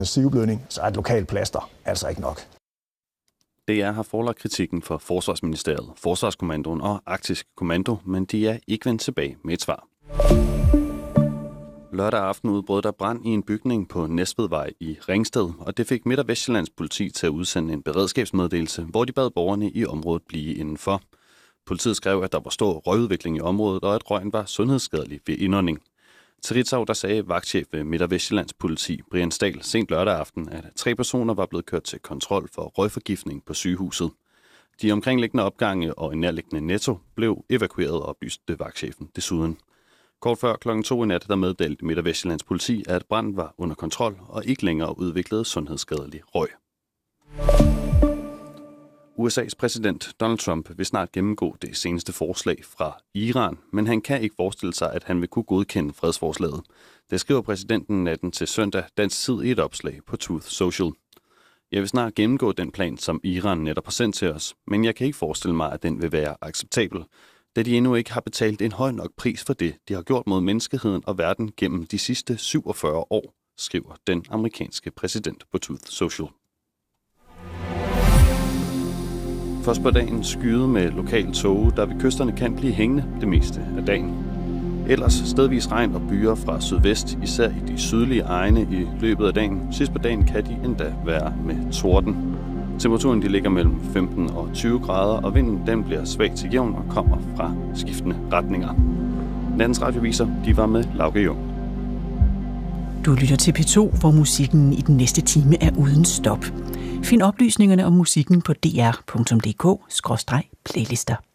Sivblødning, så er et lokalt plaster altså ikke nok. DR har forelagt kritikken for Forsvarsministeriet, Forsvarskommandoen og Arktisk Kommando, men de er ikke vendt tilbage med et svar. Lørdag aften udbrød der brand i en bygning på Næstvedvej i Ringsted, og det fik Midt- og Vestjyllands politi til at udsende en beredskabsmeddelelse, hvor de bad borgerne i området blive indenfor. Politiet skrev, at der var stor røgudvikling i området, og at røgen var sundhedsskadelig ved indånding. Til Ritzau, der sagde vagtchef ved Midt- og Vestjyllands politi, Brian Stahl, sent lørdag aften, at 3 personer var blevet kørt til kontrol for røgforgiftning på sygehuset. De omkringliggende opgange og en nærliggende Netto blev evakueret, oplyste vagtchefen desuden. Kort før kl. 2 i nat, der meddelte Midt- og Vestjyllands politi, at branden var under kontrol og ikke længere udviklede sundhedsskadelig røg. USA's præsident Donald Trump vil snart gennemgå det seneste forslag fra Iran, men han kan ikke forestille sig, at han vil kunne godkende fredsforslaget. Det skriver præsidenten natten til søndag dansk tid i et opslag på Truth Social. Jeg vil snart gennemgå den plan, som Iran netop har sendt til os, men jeg kan ikke forestille mig, at den vil være acceptabel, da de endnu ikke har betalt en høj nok pris for det, de har gjort mod menneskeheden og verden gennem de sidste 47 år, skriver den amerikanske præsident på Truth Social. Først på dagen skyde med lokal tåge, der ved kysterne kan blive hængende det meste af dagen. Ellers stedvis regn og byer fra sydvest, især i de sydlige egne i løbet af dagen. Sidst på dagen kan de endda være med torden. Temperaturen de ligger mellem 15 og 20 grader, og vinden den bliver svag til jævn og kommer fra skiftende retninger. Nattens radioviser, de var med Lauke Jung. Du lytter til P2, hvor musikken i den næste time er uden stop. Find oplysningerne om musikken på dr.dk/playlister.